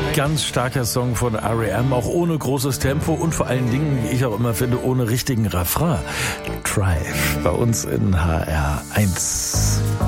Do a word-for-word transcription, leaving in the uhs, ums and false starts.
Ganz starker Song von R E M, auch ohne großes Tempo und vor allen Dingen, wie ich auch immer finde, ohne richtigen Refrain. Drive bei uns in H R eins.